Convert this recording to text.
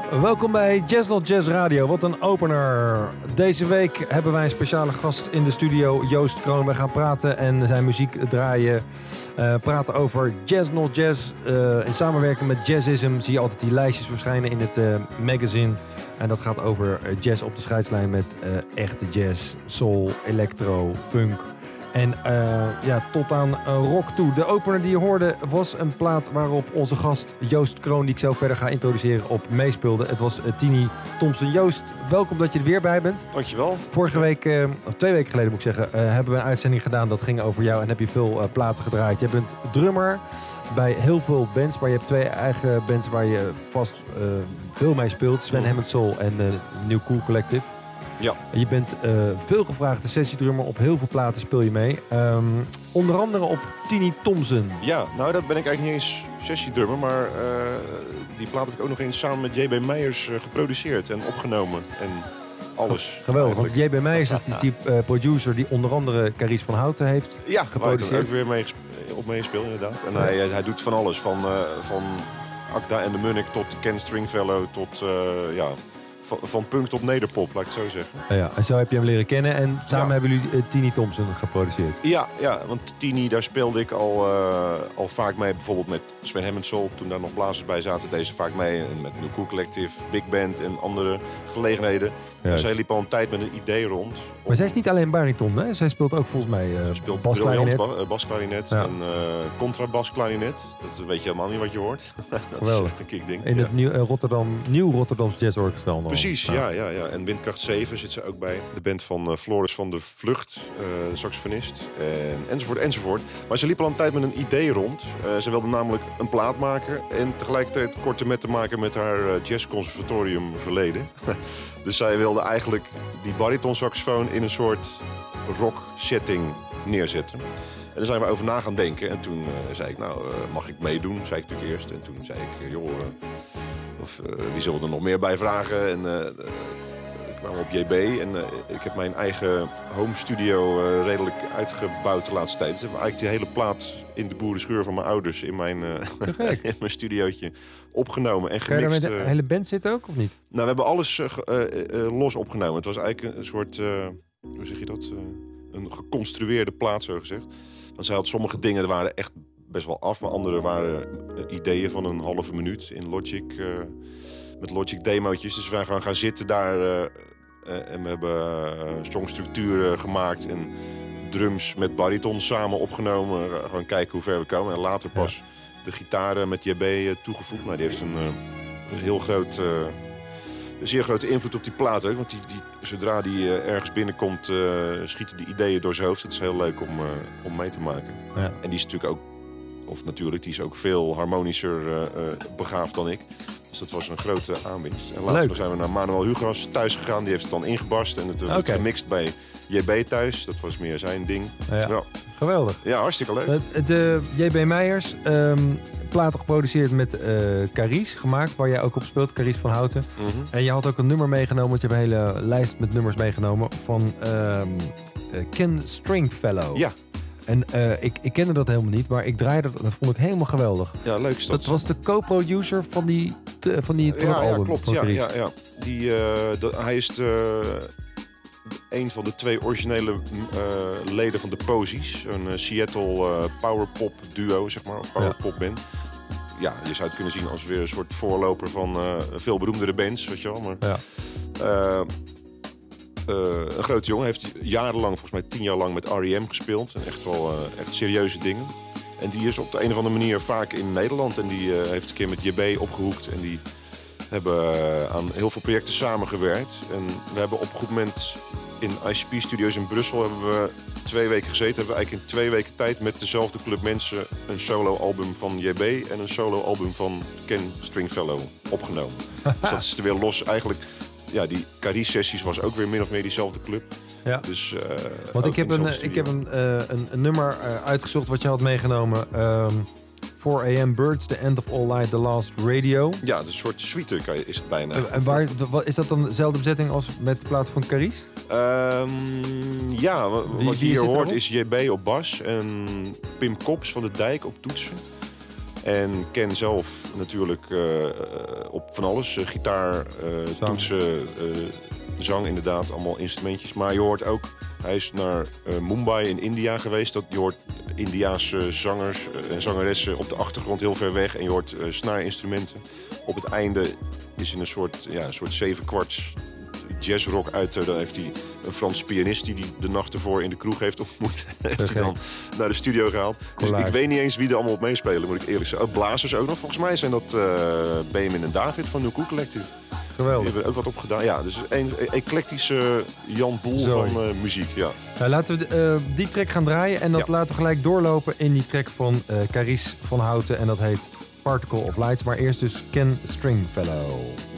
Welkom bij Jazz Not Jazz Radio. Wat een opener. Deze week hebben wij een speciale gast in de studio, Joost Kroon. We gaan praten en zijn muziek draaien. Praten over Jazz Not Jazz. In samenwerking met Jazzism zie je altijd die lijstjes verschijnen in het magazine. En dat gaat over jazz op de scheidslijn met echte jazz, soul, electro, funk. En tot aan rock toe. De opener die je hoorde was een plaat waarop onze gast Joost Kroon, die ik zo verder ga introduceren, op meespeelde. Het was Tini Thompson. Joost, welkom dat je er weer bij bent. Dankjewel. Vorige week, of 2 weken geleden moet ik zeggen, hebben we een uitzending gedaan dat ging over jou en heb je veel platen gedraaid. Je bent drummer bij heel veel bands, maar je hebt 2 eigen bands waar je vast veel mee speelt. Sven Hammond Soul en New Cool Collective. Ja. Je bent veelgevraagde sessiedrummer. Op heel veel platen speel je mee. Onder andere op Tini Thompson. Ja, nou dat ben ik eigenlijk niet eens sessiedrummer, maar die plaat heb ik ook nog eens samen met J.B. Meijers geproduceerd en opgenomen en alles. Geweldig, want J.B. Meijers is die producer die onder andere Carice van Houten heeft geproduceerd. Ja, ook weer op meespeelt inderdaad. En hij doet van alles, van Akda en de Munnik tot Ken Stringfellow tot van punk tot nederpop, laat ik het zo zeggen. Ja, en zo heb je hem leren kennen en samen hebben jullie Tini Thompson geproduceerd. Ja, want Tini, daar speelde ik al vaak mee, bijvoorbeeld met Sven Hammond Soul, toen daar nog blazers bij zaten, deze vaak mee. En met New Cool Collective, Big Band en andere gelegenheden. Dus zij liep al een tijd met een idee rond. Maar zij is niet alleen bariton, hè? Zij speelt ook volgens mij basklarinet en contrabasklarinet. Dat weet je helemaal niet wat je hoort. Dat is echt een kickding. In het Nieuw Rotterdams Jazz Orchestra. Precies, ja. En Windkracht 7 zit ze ook bij. De band van Floris van de Vlucht, de saxofonist. Enzovoort. Maar ze liep al een tijd met een idee rond. Ze wilde namelijk een plaat maken en tegelijkertijd korte met te maken met haar jazzconservatorium verleden. Dus zij wilde eigenlijk die baritonsaxofoon in een soort rock setting neerzetten. En daar zijn we over na gaan denken. En toen zei ik, mag ik meedoen? Zei ik natuurlijk eerst. En toen zei ik, wie zullen er nog meer bij vragen? En ik kwam op JB en ik heb mijn eigen home studio redelijk uitgebouwd de laatste tijd. Dus we hebben eigenlijk die hele plaat in de boerenschuur van mijn ouders in mijn studiootje opgenomen en gemixt. Kan je daar met de hele band zitten ook, of niet? Nou, we hebben alles los opgenomen. Het was eigenlijk een soort, hoe zeg je dat? Een geconstrueerde plaat, zo gezegd. Want zij had sommige dingen waren echt best wel af, maar andere waren ideeën van een halve minuut in Logic, met Logic demootjes. Dus wij gaan zitten daar en we hebben songstructuren gemaakt en drums met bariton samen opgenomen. Gewoon kijken hoe ver we komen en later pas de gitaren met JB toegevoegd. Nou, die heeft een zeer grote invloed op die plaat ook. Want zodra die ergens binnenkomt, schieten die ideeën door zijn hoofd. Dat is heel leuk om mee te maken. Ja. En die is natuurlijk ook, die is ook veel harmonischer begaafd dan ik. Dus dat was een grote aanwinst. En later zijn we naar Manuel Hugas thuis gegaan. Die heeft het dan ingebast en het gemixt bij JB thuis. Dat was meer zijn ding. Ja. Geweldig. Ja, hartstikke leuk. De JB Meijers, platen geproduceerd met Carice gemaakt, waar jij ook op speelt, Carice van Houten. Mm-hmm. En je had ook een nummer meegenomen, want je hebt een hele lijst met nummers meegenomen van Ken Stringfellow. Ja. En ik kende dat helemaal niet, maar ik draaide dat vond ik helemaal geweldig. Ja, leuk is dat. Dat was de co-producer van die album. Ja, klopt. Ja. Hij is een van de 2 originele leden van de Posies. Een Seattle powerpop duo, zeg maar. Powerpop band. Ja, je zou het kunnen zien als weer een soort voorloper van veel beroemdere bands, weet je wel. Maar, een grote jongen heeft jarenlang, volgens mij 10 jaar lang met R.E.M. gespeeld. En echt serieuze dingen. En die is op de een of andere manier vaak in Nederland. En die heeft een keer met JB opgehoekt. En die hebben aan heel veel projecten samengewerkt. En we hebben op een goed moment in ICP Studios in Brussel hebben we 2 weken gezeten. Hebben we eigenlijk in 2 weken tijd met dezelfde club mensen een solo-album van JB en een solo-album van Ken Stringfellow opgenomen. Dus dat is er weer los eigenlijk. Ja, die Carice-sessies was ook weer min of meer diezelfde club. Ja. Dus, want ik heb een nummer uitgezocht wat je had meegenomen. 4 AM Birds, The End of All Light, The Last Radio. Ja, een soort suite is het bijna. En is dat dan dezelfde bezetting als met de plaat van Carice? Ja, wat je hier hoort is JB op bas en Pim Kops van de Dijk op toetsen. En Ken zelf natuurlijk op van alles. Gitaar, toetsen, zang inderdaad, allemaal instrumentjes. Maar je hoort ook, hij is naar Mumbai in India geweest. Je hoort Indiaanse zangers en zangeressen op de achtergrond heel ver weg. En je hoort snaarinstrumenten. Op het einde is in een soort 7/4 jazzrock uit. Dan heeft hij een Franse pianist die de nacht ervoor in de kroeg heeft ontmoet. Heeft hij dan naar de studio gehaald. Dus ik weet niet eens wie er allemaal op meespelen, moet ik eerlijk zeggen. Blazers ook nog. Volgens mij zijn dat Benjamin en David van New Cool Collective. Geweldig. Die hebben ook wat opgedaan. Ja, dus een eclectische Jan Boel van muziek. Ja. Nou, laten we die track gaan draaien. En dat laten we gelijk doorlopen in die track van Carice van Houten. En dat heet Particle of Lights. Maar eerst dus Ken Stringfellow.